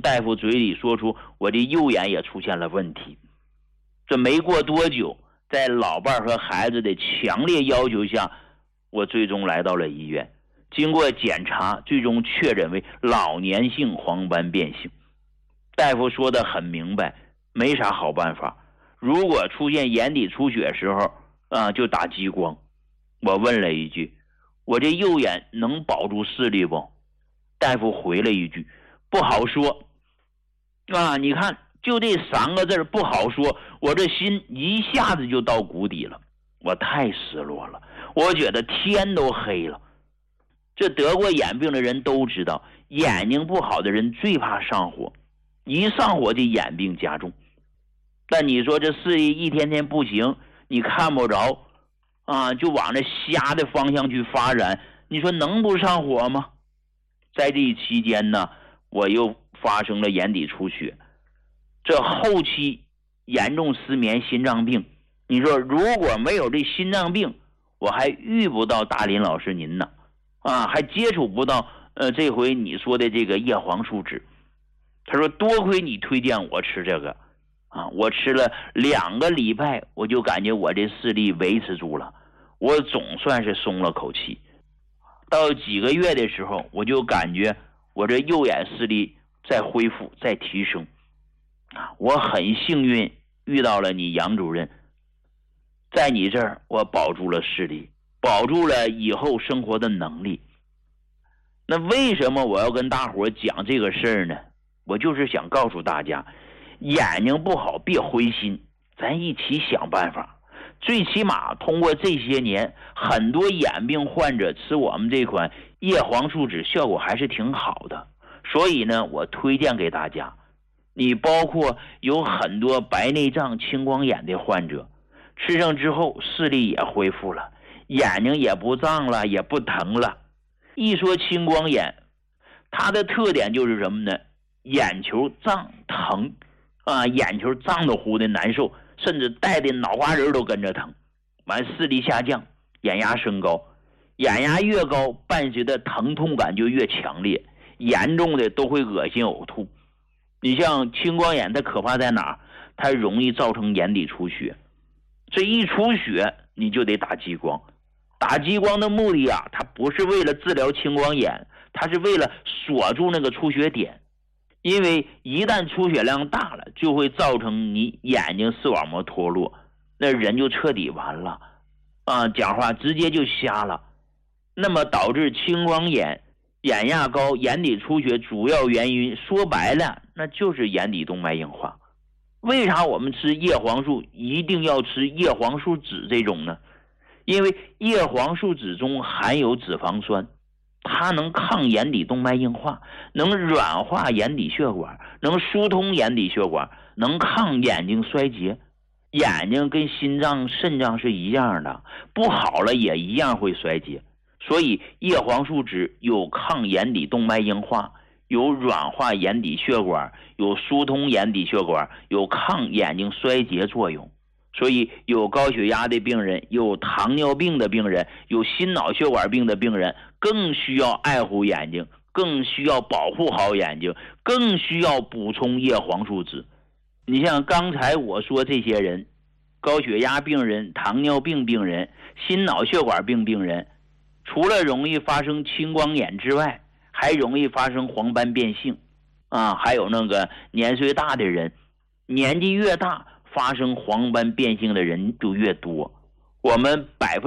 大夫嘴里说出我的右眼也出现了问题。这没过多久，在老伴和孩子的强烈要求下，我最终来到了医院。经过检查，最终确诊为老年性黄斑变性。大夫说得很明白，没啥好办法，如果出现眼底出血时候就打激光。我问了一句，我这右眼能保住视力不？大夫回了一句，不好说。你看就这3个字不好说，我这心一下子就到谷底了。我太失落了，我觉得天都黑了。这得过眼病的人都知道，眼睛不好的人最怕上火，一上火就眼病加重。但你说这视力一天天不行，你看不着就往这瞎的方向去发展，你说能不上火吗？在这期间呢，我又发生了眼底出血，这后期严重失眠、心脏病。你说如果没有这心脏病，我还遇不到大林老师您呢，还接触不到这回你说的这个叶黄素酯。他说多亏你推荐我吃这个我吃了2个礼拜，我就感觉我这视力维持住了，我总算是松了口气。到几个月的时候，我就感觉我这右眼视力在恢复，在提升我很幸运遇到了你杨主任，在你这儿我保住了视力，保住了以后生活的能力。那为什么我要跟大伙讲这个事儿呢？我就是想告诉大家，眼睛不好别灰心，咱一起想办法。最起码通过这些年，很多眼病患者吃我们这款叶黄素酯效果还是挺好的。所以呢，我推荐给大家。你包括有很多白内障、青光眼的患者，吃上之后视力也恢复了，眼睛也不胀了，也不疼了。一说青光眼，它的特点就是什么呢？眼球胀疼眼球胀得乎的难受，甚至带的脑瓜仁都跟着疼，完视力下降，眼压升高，眼压越高，伴随的疼痛感就越强烈，严重的都会恶心呕吐。你像青光眼，它可怕在哪？它容易造成眼底出血，这一出血你就得打激光。打激光的目的它不是为了治疗青光眼，它是为了锁住那个出血点。因为一旦出血量大了，就会造成你眼睛视网膜脱落，那人就彻底完了讲话直接就瞎了。那么导致青光眼、眼压高、眼底出血主要原因，说白了那就是眼底动脉硬化。为啥我们吃叶黄素一定要吃叶黄素酯这种呢？因为叶黄素酯中含有脂肪酸，它能抗眼底动脉硬化，能软化眼底血管，能疏通眼底血管，能抗眼睛衰竭。眼睛跟心脏、肾脏是一样的，不好了也一样会衰竭。所以叶黄素酯有抗眼底动脉硬化，有软化眼底血管，有疏通眼底血管，有抗眼睛衰竭作用。所以有高血压的病人，有糖尿病的病人，有心脑血管病的病人，更需要爱护眼睛，更需要保护好眼睛，更需要补充叶黄素酯。你像刚才我说这些人，高血压病人、糖尿病病人、心脑血管病病人，除了容易发生青光眼之外，还容易发生黄斑变性还有那个年岁大的人，年纪越大发生黄斑变性的人就越多。我们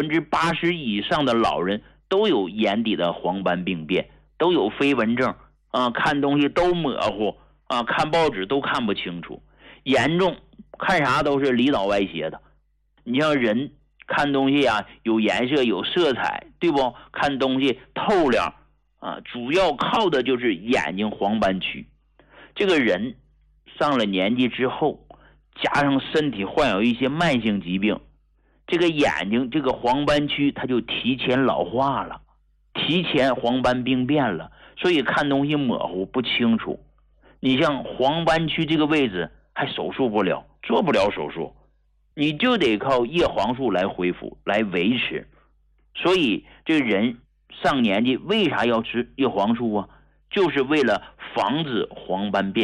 80%以上的老人都有眼底的黄斑病变，都有飞蚊症看东西都模糊看报纸都看不清楚，严重看啥都是里倒歪斜的。你像人看东西有颜色有色彩，对不？看东西透亮主要靠的就是眼睛黄斑区。这个人上了年纪之后，加上身体患有一些慢性疾病，这个眼睛这个黄斑区它就提前老化了，提前黄斑病变了，所以看东西模糊不清楚。你像黄斑区这个位置还手术不了，做不了手术，你就得靠叶黄素来恢复来维持。所以这人上年纪为啥要吃叶黄素就是为了防止黄斑变